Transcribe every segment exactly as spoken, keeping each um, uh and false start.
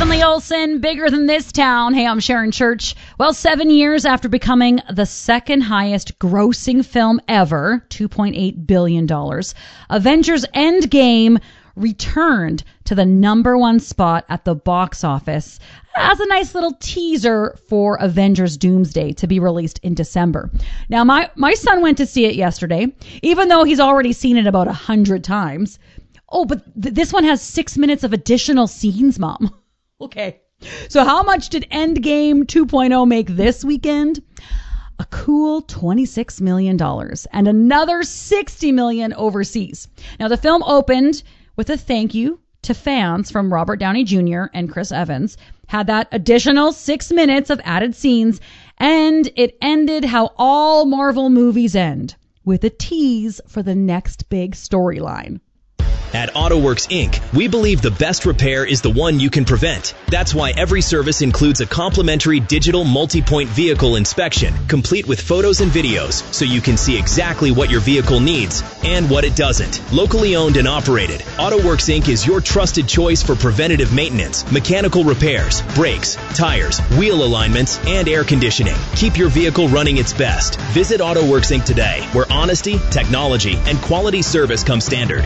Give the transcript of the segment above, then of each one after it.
Stanley Olson, bigger than this town. Hey, I'm Sharon Church. Well, seven years after becoming the second highest grossing film ever, two point eight billion dollars, Avengers Endgame returned to the number one spot at the box office as a nice little teaser for Avengers Doomsday to be released in December. Now, my, my son went to see it yesterday, even though he's already seen it about a hundred times. Oh, but th- this one has six minutes of additional scenes, Mom. Okay. So how much did Endgame two point oh make this weekend? A cool twenty-six million dollars and another sixty million dollars overseas. Now, the film opened with a thank you to fans from Robert Downey Junior and Chris Evans, had that additional six minutes of added scenes, and it ended how all Marvel movies end, with a tease for the next big storyline. At AutoWorks Incorporated, we believe the best repair is the one you can prevent. That's why every service includes a complimentary digital multi-point vehicle inspection, complete with photos and videos, so you can see exactly what your vehicle needs and what it doesn't. Locally owned and operated, AutoWorks Incorporated is your trusted choice for preventative maintenance, mechanical repairs, brakes, tires, wheel alignments, and air conditioning. Keep your vehicle running its best. Visit AutoWorks Incorporated today, where honesty, technology, and quality service come standard.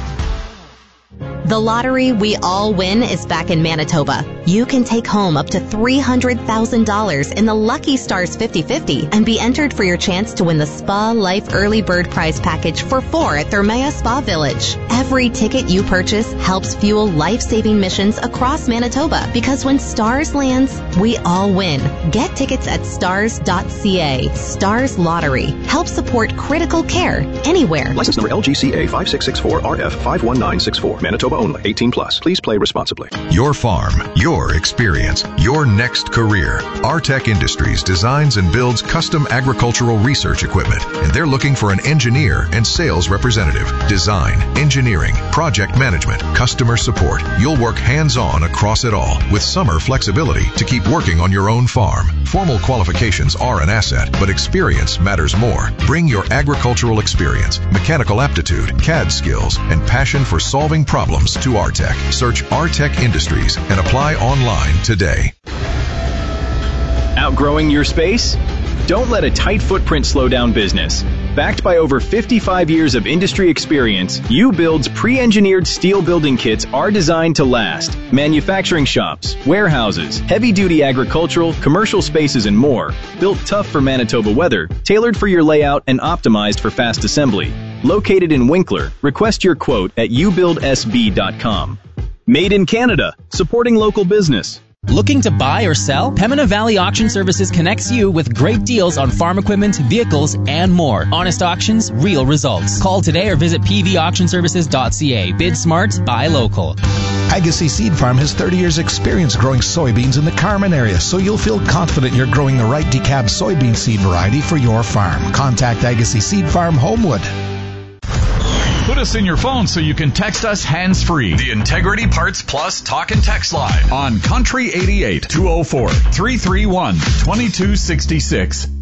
The lottery we all win is back in Manitoba. You can take home up to three hundred thousand dollars in the Lucky Stars fifty fifty and be entered for your chance to win the Spa Life Early Bird Prize Package for four at Thermea Spa Village. Every ticket you purchase helps fuel life-saving missions across Manitoba, because when Stars lands, we all win. Get tickets at stars dot c a. Stars Lottery. Help support critical care anywhere. License number L G C A five six six four R F five one nine six four. Manitoba only. eighteen plus. Please play responsibly. Your farm, your experience, your next career. Artec Industries designs and builds custom agricultural research equipment, and they're looking for an engineer and sales representative. Design, engineering, project management, customer support. You'll work hands-on across it all with summer flexibility to keep working on your own farm. Formal qualifications are an asset, but experience matters more. Bring your agricultural experience, mechanical aptitude, C A D skills, and passion for solving problems to Artec. Search Artec Industries and apply online today. Outgrowing your space? Don't let a tight footprint slow down business. Backed by over fifty-five years of industry experience, U-Build's pre-engineered steel building kits are designed to last. Manufacturing shops, warehouses, heavy-duty agricultural, commercial spaces, and more. Built tough for Manitoba weather, tailored for your layout, and optimized for fast assembly. Located in Winkler, request your quote at u build s b dot com. Made in Canada, supporting local business. Looking to buy or sell? Pembina Valley Auction Services connects you with great deals on farm equipment, vehicles, and more. Honest auctions, real results. Call today or visit p v auction services dot c a. Bid smart, buy local. Agassiz Seed Farm has thirty years experience growing soybeans in the Carman area, so you'll feel confident you're growing the right decab soybean seed variety for your farm. Contact Agassiz Seed Farm, Homewood. Put us in your phone so you can text us hands-free. The Integrity Parts Plus Talk and Text Line on Country eighty-eight, two oh four, three three one, two two six six.